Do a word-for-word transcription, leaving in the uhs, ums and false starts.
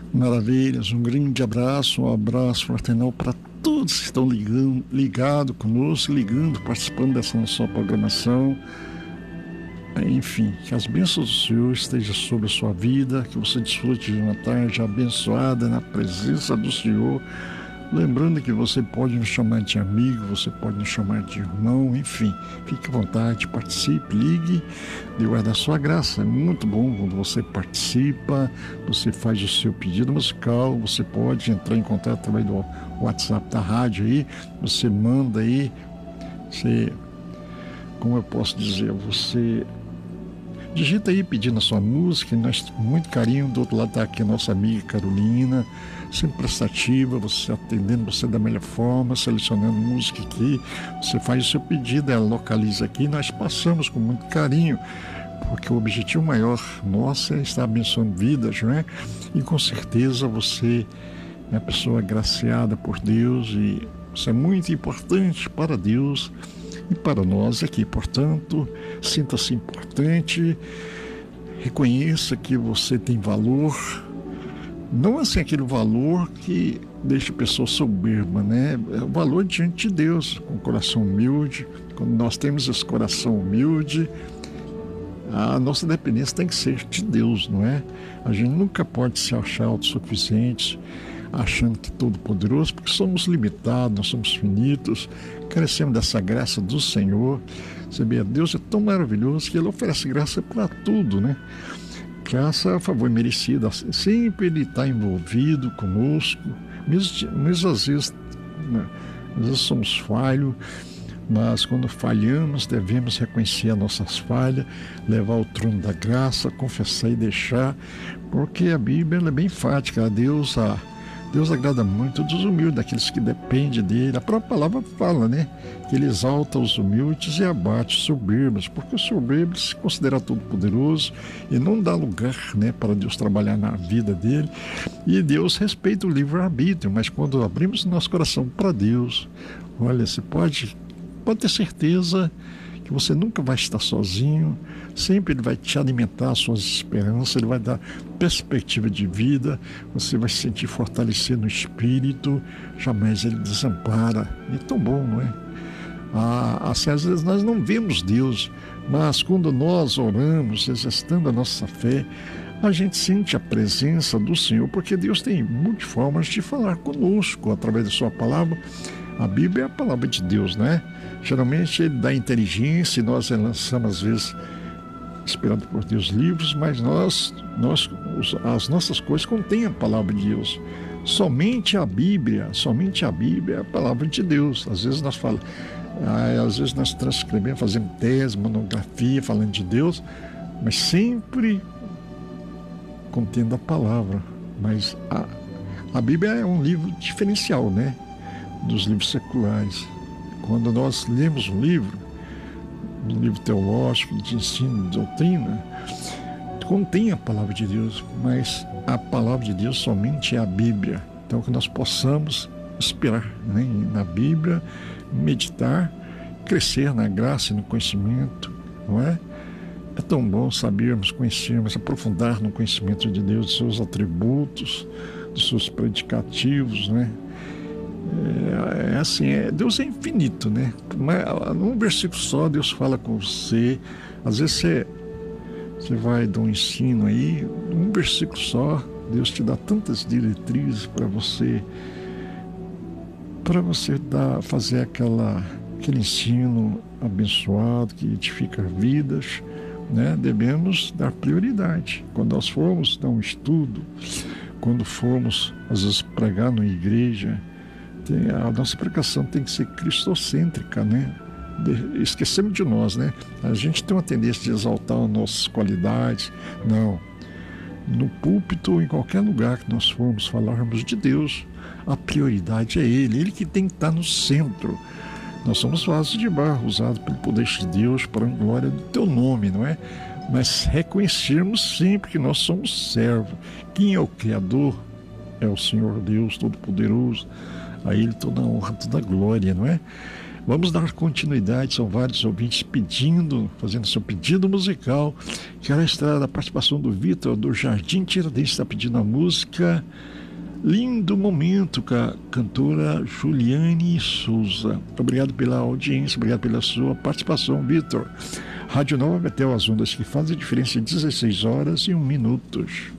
Maravilhas, um grande abraço, um abraço fraternal para todos que estão ligando, ligado conosco, ligando, participando dessa nossa programação. Enfim, que as bênçãos do Senhor estejam sobre a sua vida, que você desfrute de uma tarde abençoada na presença do Senhor. Lembrando que você pode nos chamar de amigo, você pode nos chamar de irmão, enfim, fique à vontade, participe, ligue, Deus vai dar sua graça. É muito bom quando você participa, você faz o seu pedido musical, você pode entrar em contato através do WhatsApp da rádio aí, você manda aí, você, como eu posso dizer, você digita aí pedindo a sua música, e nós, com muito carinho, do outro lado está aqui a nossa amiga Carolina, sempre prestativa, você atendendo você da melhor forma, selecionando música aqui, você faz o seu pedido, ela localiza aqui, nós passamos com muito carinho, porque o objetivo maior nosso é estar abençoando vidas, não é? E com certeza você é uma pessoa agraciada por Deus e isso é muito importante para Deus e para nós aqui. Portanto, sinta-se importante, reconheça que você tem valor, não assim aquele valor que deixa a pessoa soberba, né? É o valor diante de Deus, com o coração humilde. Quando nós temos esse coração humilde, a nossa dependência tem que ser de Deus, não é? A gente nunca pode se achar autossuficiente, achando que todo poderoso, porque somos limitados, nós somos finitos, carecemos dessa graça do Senhor. Você vê, Deus é tão maravilhoso que Ele oferece graça para tudo, né? Graça a favor merecida, sempre Ele está envolvido conosco, mesmo, mesmo às vezes, né? Às vezes somos falhos, mas quando falhamos devemos reconhecer as nossas falhas, levar ao trono da graça, confessar e deixar, porque a Bíblia ela é bem enfática. A Deus, a, Deus agrada muito dos humildes, daqueles que dependem dele. A própria palavra fala, né? Que Ele exalta os humildes e abate os soberbos, porque o soberbo se considera todo poderoso e não dá lugar, né, para Deus trabalhar na vida dele. E Deus respeita o livre-arbítrio, mas quando abrimos nosso coração para Deus, olha, você pode... Pode ter certeza que você nunca vai estar sozinho, sempre Ele vai te alimentar as suas esperanças, Ele vai dar perspectiva de vida, você vai se sentir fortalecido no espírito, jamais Ele desampara. É tão bom, não é? Ah, assim, às vezes nós não vemos Deus, mas quando nós oramos, exercitando a nossa fé, a gente sente a presença do Senhor, porque Deus tem muitas formas de falar conosco através da sua palavra. A Bíblia é a palavra de Deus, né? Geralmente Ele dá inteligência e nós lançamos, às vezes, inspirado por Deus, livros, mas nós, nós, as nossas coisas contêm a palavra de Deus. Somente a Bíblia, somente a Bíblia é a palavra de Deus. Às vezes nós falamos, às vezes nós transcrevemos, fazemos tese, monografia, falando de Deus, mas sempre contendo a palavra. Mas a, a Bíblia é um livro diferencial, né, dos livros seculares. Quando nós lemos um livro, um livro teológico, de ensino, de doutrina, contém a palavra de Deus, mas a palavra de Deus somente é a Bíblia. Então que nós possamos esperar, né, na Bíblia, meditar, crescer na graça e no conhecimento, não é? É tão bom sabermos, conhecermos, aprofundar no conhecimento de Deus, dos seus atributos, dos seus predicativos, né? É, é assim, é, Deus é infinito, né? Mas num versículo só Deus fala com você. Às vezes você, você vai dar um ensino aí, num versículo só Deus te dá tantas diretrizes para você para você dar, fazer aquela, aquele ensino abençoado que edifica vidas, né? Devemos dar prioridade quando nós formos dar um estudo, quando formos às vezes pregar numa igreja. A nossa pregação tem que ser cristocêntrica, né? De, esquecemos de nós, né? A gente tem uma tendência de exaltar as nossas qualidades. Não. No púlpito ou em qualquer lugar que nós formos falarmos de Deus, a prioridade é Ele. Ele que tem que estar no centro. Nós somos vasos de barro usados pelo poder de Deus para a glória do Teu nome, não é? Mas reconhecermos sempre que nós somos servos. Quem é o Criador? É o Senhor Deus Todo-Poderoso. A Ele toda a honra, toda a glória, não é? Vamos dar continuidade, são vários ouvintes pedindo, fazendo seu pedido musical. Quero estar a participação do Vitor, do Jardim Tiradentes, está pedindo a música Lindo Momento, com a cantora Juliane Souza. Obrigado pela audiência, obrigado pela sua participação, Vitor. Rádio Nova Betel, as ondas que fazem a diferença em dezesseis horas e um minutos.